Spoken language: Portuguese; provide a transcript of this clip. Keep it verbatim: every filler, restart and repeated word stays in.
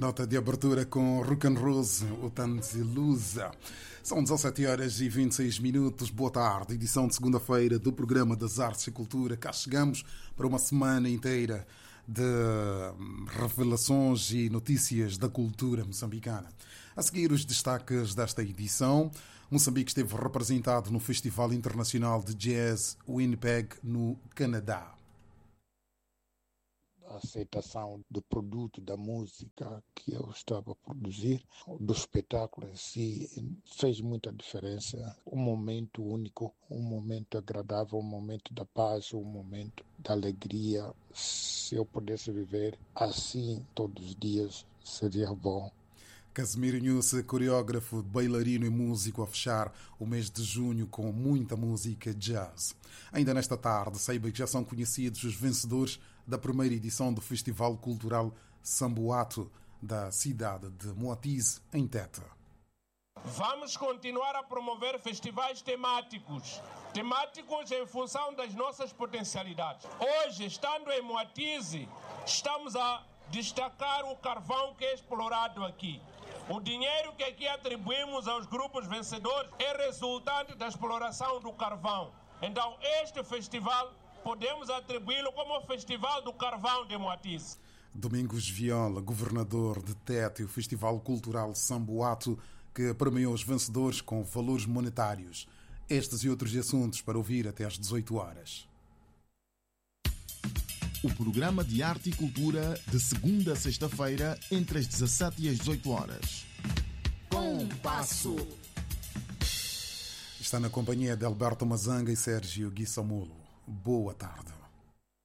Nota de abertura com Rock and Rose, o Tanziluza. São dezassete horas e vinte e seis minutos. Boa tarde, edição de segunda-feira do programa das Artes e Cultura. Cá chegamos para uma semana inteira de revelações e notícias da cultura moçambicana. A seguir, os destaques desta edição. Moçambique esteve representado no Festival Internacional de Jazz Winnipeg, no Canadá. A aceitação do produto, da música que eu estava a produzir, do espetáculo em si, fez muita diferença. Um momento único, um momento agradável, um momento da paz, um momento da alegria. Se eu pudesse viver assim todos os dias, seria bom. Casimiro Nhusse, coreógrafo, bailarino e músico, a fechar o mês de junho com muita música jazz. Ainda nesta tarde, saiba que já são conhecidos os vencedores da primeira edição do Festival Cultural Sambuato, da cidade de Moatize, em Teta. Vamos continuar a promover festivais temáticos, temáticos em função das nossas potencialidades. Hoje, estando em Moatize, estamos a destacar o carvão que é explorado aqui. O dinheiro que aqui atribuímos aos grupos vencedores é resultante da exploração do carvão. Então, este festival podemos atribuí-lo como o Festival do Carvão de Moatize. Domingos Viola, governador de Tete, e o Festival Cultural Sambuato, que premiou os vencedores com valores monetários. Estes e outros assuntos para ouvir até às dezoito horas. O programa de arte e cultura de segunda a sexta-feira, entre as dezassete e as dezoito horas. Compasso. Está na companhia de Alberto Mazanga e Sérgio Guissamulo. Boa tarde.